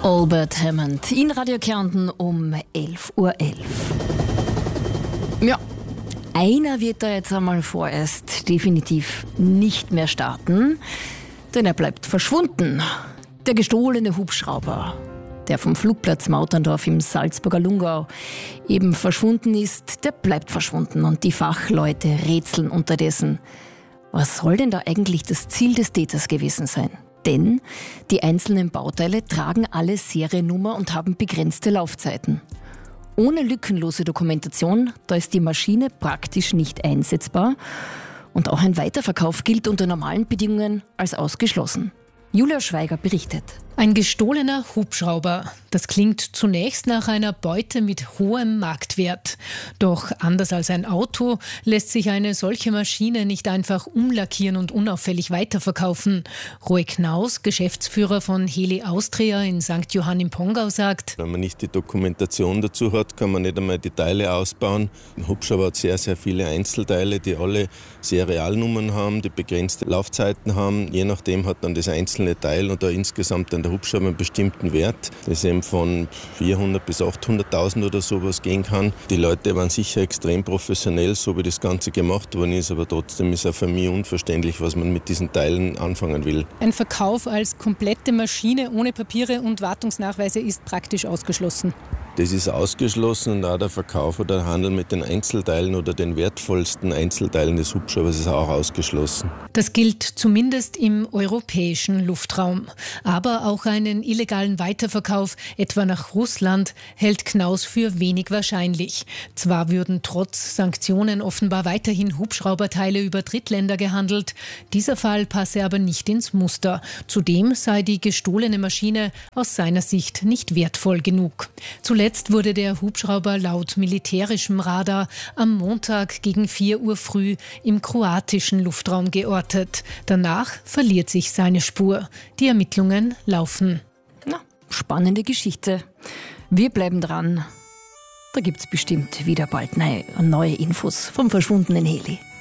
Albert Hammond in Radio Kärnten um 11:11 Uhr. Ja, einer wird da jetzt einmal vorerst definitiv nicht mehr starten, denn er bleibt verschwunden. Der gestohlene Hubschrauber, der vom Flugplatz Mauterndorf im Salzburger Lungau eben verschwunden ist, der bleibt verschwunden und die Fachleute rätseln unterdessen. Was soll denn da eigentlich das Ziel des Täters gewesen sein? Denn die einzelnen Bauteile tragen alle Seriennummer und haben begrenzte Laufzeiten. Ohne lückenlose Dokumentation, da ist die Maschine praktisch nicht einsetzbar und auch ein Weiterverkauf gilt unter normalen Bedingungen als ausgeschlossen. Julia Schweiger berichtet. Ein gestohlener Hubschrauber. Das klingt zunächst nach einer Beute mit hohem Marktwert. Doch anders als ein Auto lässt sich eine solche Maschine nicht einfach umlackieren und unauffällig weiterverkaufen. Roy Knaus, Geschäftsführer von Heli Austria in St. Johann im Pongau, sagt: Wenn man nicht die Dokumentation dazu hat, kann man nicht einmal die Teile ausbauen. Ein Hubschrauber hat sehr, sehr viele Einzelteile, die alle Serialnummern haben, die begrenzte Laufzeiten haben. Je nachdem hat dann das einzelne Teil und da insgesamt der Hubschrauber einen bestimmten Wert, das eben von 400.000 bis 800.000 oder sowas gehen kann. Die Leute waren sicher extrem professionell, so wie das Ganze gemacht worden ist, aber trotzdem ist auch für mich unverständlich, was man mit diesen Teilen anfangen will. Ein Verkauf als komplette Maschine ohne Papiere und Wartungsnachweise ist praktisch ausgeschlossen. Das ist ausgeschlossen und auch der Verkauf oder der Handel mit den Einzelteilen oder den wertvollsten Einzelteilen des Hubschraubers ist auch ausgeschlossen. Das gilt zumindest im europäischen Luftraum. Aber auch einen illegalen Weiterverkauf, etwa nach Russland, hält Knaus für wenig wahrscheinlich. Zwar würden trotz Sanktionen offenbar weiterhin Hubschrauberteile über Drittländer gehandelt. Dieser Fall passe aber nicht ins Muster. Zudem sei die gestohlene Maschine aus seiner Sicht nicht wertvoll genug. Zuletzt wurde der Hubschrauber laut militärischem Radar am Montag gegen 4 Uhr früh im kroatischen Luftraum geortet. Danach verliert sich seine Spur. Die Ermittlungen laufen. Na, spannende Geschichte. Wir bleiben dran. Da gibt's bestimmt wieder bald neue Infos vom verschwundenen Heli.